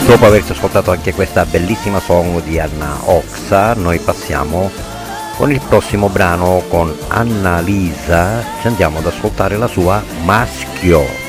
Dopo averci ascoltato anche questa bellissima song di Anna Oxa, noi passiamo con il prossimo brano con Annalisa, ci andiamo ad ascoltare la sua Maschio.